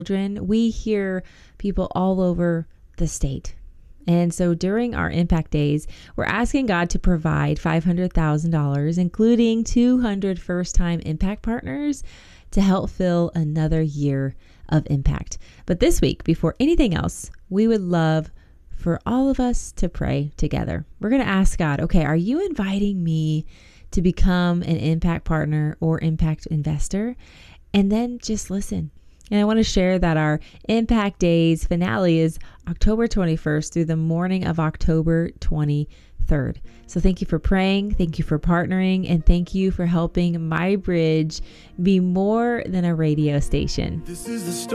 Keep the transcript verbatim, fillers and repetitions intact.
children, we hear people all over the state. And so during our impact days, we're asking God to provide five hundred thousand dollars, including two hundred first-time impact partners, to help fill another year of impact. But this week, before anything else, we would love for all of us to pray together. We're going to ask God, okay, are you inviting me to become an impact partner or impact investor? And then just listen. And I want to share that our Impact Days finale is October twenty-first through the morning of October twenty-third. So thank you for praying. Thank you for partnering. And thank you for helping My Bridge be more than a radio station. This is the story.